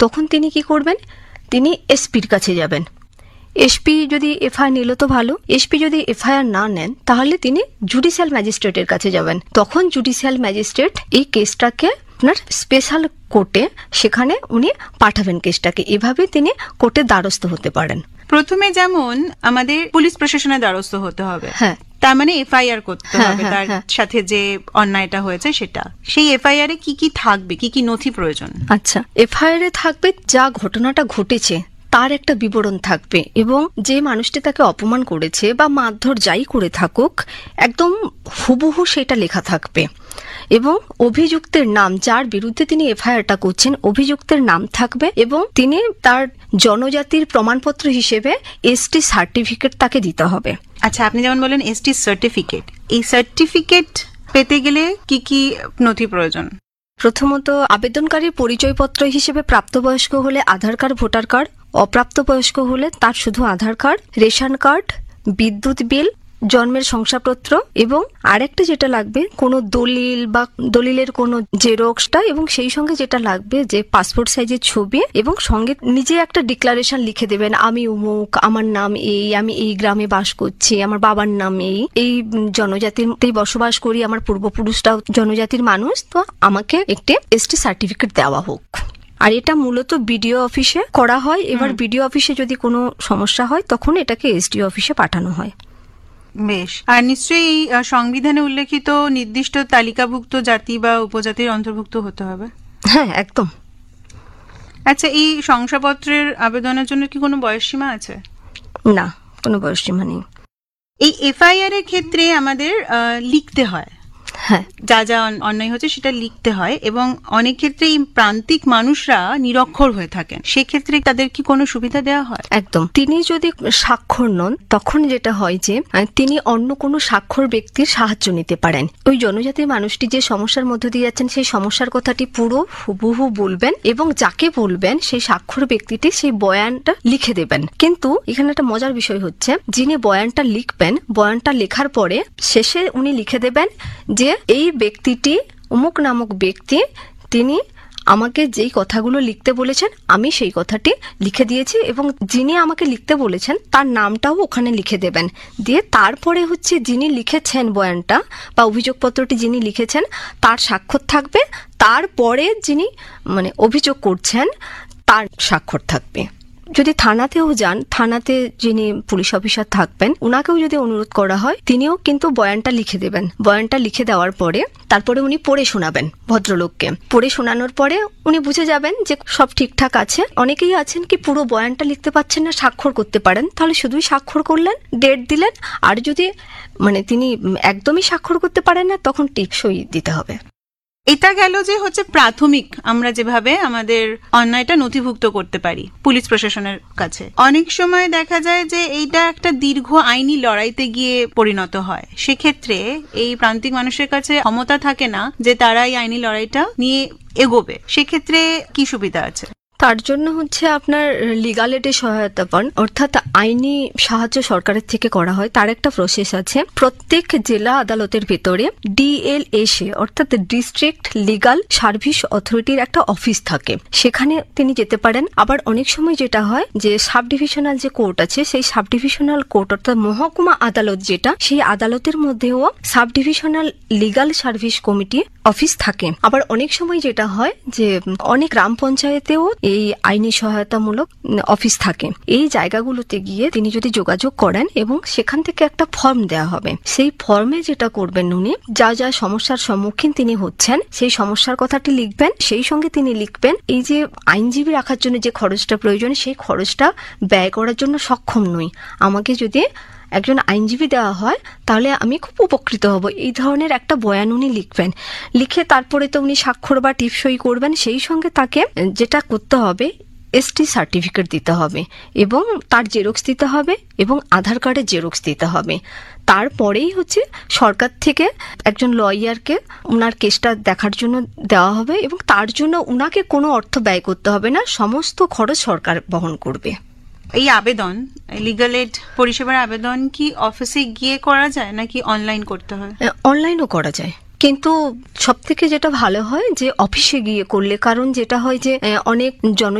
তখন তিনি কি করবেন, তিনি এসপির কাছে যাবেন। এসপি যদি এফআইআর নিল তো ভালো, এসপি যদি এফআইআর না নেন তাহলে তিনি জুডিশিয়াল ম্যাজিস্ট্রেটের কাছে যাবেন। তখন জুডিশিয়াল ম্যাজিস্ট্রেট এই কেসটাকে আপনার স্পেশাল কোর্টে সেখানে উনি পাঠাবেন কেসটাকে। এভাবে তিনি কোর্টের দ্বারস্থ হতে পারেন। প্রথমে যেমন আমাদের পুলিশ প্রশাসনের দ্বারস্থ হতে হবে, হ্যাঁ, তার মানে এফআইআর করতে হবে তার সাথে যে অন্যায়টা হয়েছে সেটা। সেই এফআইআর এ কি কি থাকবে, কি কি নথি প্রয়োজন? আচ্ছা, এফআইআর এ থাকবে যা ঘটনাটা ঘটেছে তার একটা বিবরণ থাকবে, এবং যে মানুষটি তাকে অপমান করেছে বা মারধর যাই করে থাকুক একদম হুবহু সেটা লেখা থাকবে, এবং অভিযুক্তের নাম, যার বিরুদ্ধে তিনি এফআইআরটা করছেন অভিযুক্তের নাম থাকবে, এবং তিনি তার জনজাতির প্রমাণপত্র হিসেবে এসটি সার্টিফিকেট তাকে দিতে হবে। আচ্ছা, আপনি যেমন বলেন এসটি সার্টিফিকেট, এই সার্টিফিকেট পেতে গেলে কি কি নথি প্রয়োজন? প্রথমত আবেদনকারীর পরিচয়পত্র হিসেবে প্রাপ্তবয়স্ক হলে আধার কার্ড, ভোটার কার্ড, অপ্রাপ্তবয়স্ক হলে তার শুধু আধার কার্ড, রেশন কার্ড, বিদ্যুৎ বিল, জন্মের শংসাপত্র, এবং আরেকটা যেটা লাগবে কোনো দলিল বা দলিলের কোনো জেরক্সটা, এবং সেই সঙ্গে যেটা লাগবে যে পাসপোর্ট সাইজের ছবি, এবং সঙ্গে নিজে একটা ডিক্লারেশন লিখে দেবেন, আমি অমুক, আমার নাম এই, আমি এই গ্রামে বাস করছি, আমার বাবার নাম এই জনজাতিতেই বসবাস করি, আমার পূর্বপুরুষরাও জনজাতির মানুষ, তো আমাকে একটি এসটি সার্টিফিকেট দেওয়া হোক। আর এটা মূলত বিডিও অফিসে করা হয়। এবার বিডিও অফিসে যদি কোনো সমস্যা হয় তখন এটাকে এসডিও অফিসে পাঠানো হয়। বেশ। আর নিশ্চয়ই এই সংবিধানে উল্লেখিত নির্দিষ্ট তালিকাভুক্ত জাতি বা উপজাতির অন্তর্ভুক্ত হতে হবে। হ্যাঁ, একদম। আচ্ছা, এই শংসাপত্রের আবেদনের জন্য কি কোনো বয়সসীমা আছে? না, কোনো বয়সসীমা নেই। এই এফআইআর এর ক্ষেত্রে আমাদের লিখতে হয়, হ্যাঁ, যা যা অন্যায় হচ্ছে সেটা লিখতে হয়, এবং অনেক ক্ষেত্রে এই প্রান্তিক মানুষরা নিরক্ষর হয়ে থাকেন, সেক্ষেত্রে তাদের কি কোনো সুবিধা দেওয়া হয়? একদম। তিনি যদি স্বাক্ষর নন তখন যেটা হয় যে তিনি অন্য কোনো স্বাক্ষর ব্যক্তির সাহায্য নিতে পারেন। ওই জনজাতির মানুষটি যে সমস্যার মধ্য দিয়ে যাচ্ছেন সেই সমস্যার কথাটি পুরো হুবহু বলবেন, এবং যাকে বলবেন সেই স্বাক্ষর ব্যক্তিটি সেই বয়ানটা লিখে দেবেন। কিন্তু এখানে একটা মজার বিষয় হচ্ছে, যিনি বয়ানটা লিখবেন, বয়ানটা লেখার পরে শেষে উনি লিখে দেবেন যে এই ব্যক্তিটি অমুক নামক ব্যক্তি, তিনি আমাকে যেই কথাগুলো লিখতে বলেছেন আমি সেই কথাটি লিখে দিয়েছি, এবং যিনি আমাকে লিখতে বলেছেন তার নামটাও ওখানে লিখে দেবেন। দিয়ে তারপরে হচ্ছে যিনি লিখেছেন বয়ানটা বা অভিযোগপত্রটি যিনি লিখেছেন তার স্বাক্ষর থাকবে, তারপরে যিনি অভিযোগ করছেন তার স্বাক্ষর থাকবে। যদি থানাতেও যান, থানাতে যিনি পুলিশ অফিসার থাকবেন উনাকেও যদি অনুরোধ করা হয় তিনিও কিন্তু বয়ানটা লিখে দেবেন। বয়ানটা লিখে দেওয়ার পরে তারপরে উনি পড়ে শোনাবেন ভদ্রলোককে। পড়ে শোনানোর পরে উনি বুঝে যাবেন যে সব ঠিকঠাক আছে। অনেকেই আছেন কি পুরো বয়ানটা লিখতে পাচ্ছেন না, স্বাক্ষর করতে পারেন, তাহলে শুধুই স্বাক্ষর করলেন, ডেট দিলেন। আর যদি তিনি একদমই স্বাক্ষর করতে পারেন না তখন টিপসই দিতে হবে। এটা গেল যে হচ্ছে প্রাথমিক আমরা যেভাবে আমাদের অন্যায়টা নথিভুক্ত করতে পারি পুলিশ প্রশাসনের কাছে। অনেক সময় দেখা যায় যে এইটা একটা দীর্ঘ আইনি লড়াইতে গিয়ে পরিণত হয়, সেক্ষেত্রে এই প্রান্তিক মানুষের কাছে ক্ষমতা থাকে না যে তারা এই আইনি লড়াইটা নিয়ে এগোবে, সেক্ষেত্রে কি সুবিধা আছে? তার জন্য হচ্ছে আপনার লিগাল এডে সহায়তা পান, অর্থাৎ আইনি সাহায্য সরকারের থেকে করা হয়। তার একটা প্রসেস আছে। প্রত্যেক জেলা আদালতের ভেতরে ডিএলএসএ অর্থাৎ ডিস্ট্রিক্ট লিগাল সার্ভিস অথরিটির একটা অফিস থাকে, সেখানে তিনি যেতে পারেন। আবার অনেক সময় যেটা হয় যে সাব ডিভিশনাল যে কোর্ট আছে সেই সাব ডিভিশনাল কোর্ট অর্থাৎ মহকুমা আদালত যেটা, সেই আদালতের মধ্যেও sub divisional legal service committee office থাকে। আবার অনেক সময় যেটা হয় যে অনেক গ্রাম পঞ্চায়েতেও এই আইনি সহায়তামূলক অফিস থাকে। এই জায়গাগুলোতে গিয়ে তিনি যদি যোগাযোগ করেন এবং সেখান থেকে একটা ফর্ম দেওয়া হবে, সেই ফর্মে যেটা করবেন উনি যা যা সমস্যার সম্মুখীন তিনি হচ্ছেন সেই সমস্যার কথাটি লিখবেন। সেই সঙ্গে তিনি লিখবেন এই যে আইনজীবী রাখার জন্য যে খরচটা প্রয়োজন সেই খরচটা ব্যয় করার জন্য সক্ষম নই, আমাকে যদি একজন আইনজীবী দেওয়া হয় তাহলে আমি খুব উপকৃত হব, এই ধরনের একটা বয়ান উনি লিখবেন। লিখে তারপরে তো উনি স্বাক্ষর বা টিপসই করবেন। সেই সঙ্গে তাকে যেটা করতে হবে এসটি সার্টিফিকেট দিতে হবে এবং তার জেরক্স দিতে হবে এবং আধার কার্ডের জেরক্স দিতে হবে। তারপরেই হচ্ছে সরকার থেকে একজন লয়ারকে উনার কেসটা দেখার জন্য দেওয়া হবে এবং তার জন্য উনাকে কোনো অর্থ ব্যয় করতে হবে না, সমস্ত খরচ সরকার বহন করবে। এই আবেদন লিগ্যাল এড পরিষেবার আবেদন কি অফিসে গিয়ে করা যায় নাকি অনলাইন করতে হয়? অনলাইনও করা যায়, কিন্তু সবথেকে যেটা ভালো হয় যে অফিসে গিয়ে করলে, কারণ যেটা হয় যে অনেক